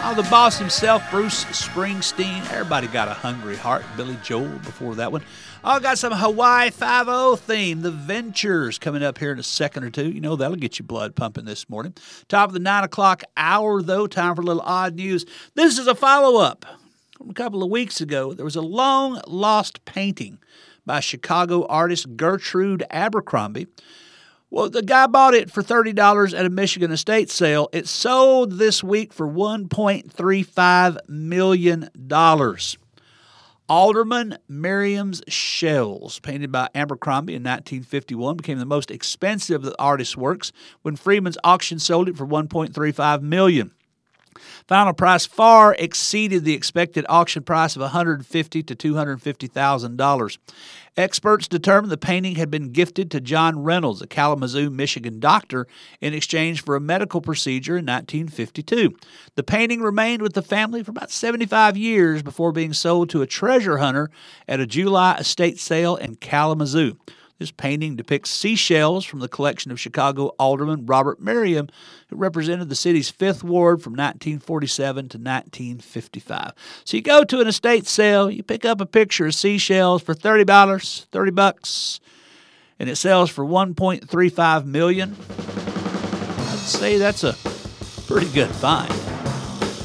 The boss himself, Bruce Springsteen. Everybody got a hungry heart. Billy Joel before that one. Got some Hawaii Five-0 theme. The Ventures coming up here in a second or two. You know, that'll get your blood pumping this morning. Top of the 9 o'clock hour, though. Time for a little odd news. This is a follow-up. From a couple of weeks ago, there was a long-lost painting by Chicago artist Gertrude Abercrombie. Well, the guy bought it for $30 at a Michigan estate sale. It sold this week for $1.35 million. Alderman Miriam's Shells, painted by Abercrombie in 1951, became the most expensive of the artist's works when Freeman's auction sold it for $1.35 million. Final price far exceeded the expected auction price of $150,000 to $250,000. Experts determined the painting had been gifted to John Reynolds, a Kalamazoo, Michigan doctor, in exchange for a medical procedure in 1952. The painting remained with the family for about 75 years before being sold to a treasure hunter at a July estate sale in Kalamazoo. This painting depicts seashells from the collection of Chicago Alderman Robert Merriam, who represented the city's 5th Ward from 1947 to 1955. So you go to an estate sale, you pick up a picture of seashells for $30, and it sells for $1.35 million. I'd say that's a pretty good find.